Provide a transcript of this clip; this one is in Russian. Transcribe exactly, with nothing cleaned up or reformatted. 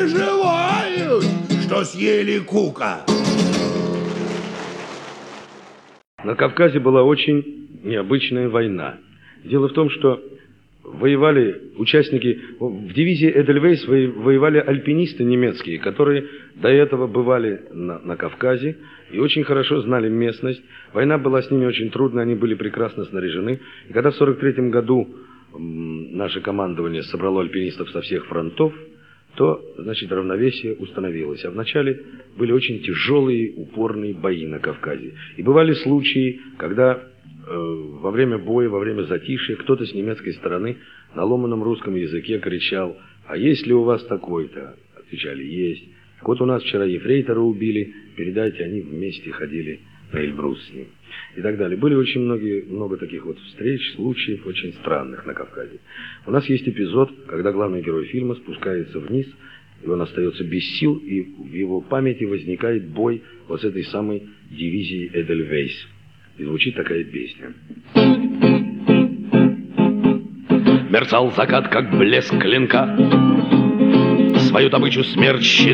Желают, что съели Кука. На Кавказе была очень необычная война. Дело в том, что воевали участники, в дивизии Эдельвейс воевали альпинисты немецкие, которые до этого бывали на, на Кавказе и очень хорошо знали местность. Война была с ними очень трудная, они были прекрасно снаряжены. И когда в сорок третьем году наше командование собрало альпинистов со всех фронтов, то, значит, равновесие установилось. А вначале были очень тяжелые, упорные бои на Кавказе. И бывали случаи, когда э, во время боя, во время затишья, кто-то с немецкой стороны на ломаном русском языке кричал: «А есть ли у вас такой-то?» Отвечали: «Есть». Так вот, у нас вчера ефрейтора убили, передайте, они вместе ходили на Эльбрус с ним. И так далее. Были очень многие, много таких вот встреч, случаев очень странных на Кавказе. У нас есть эпизод, когда главный герой фильма спускается вниз, и он остается без сил, и в его памяти возникает бой вот с этой самой дивизией Эдельвейс. И звучит такая песня. Мерцал закат, как блеск клинка, свою добычу смерть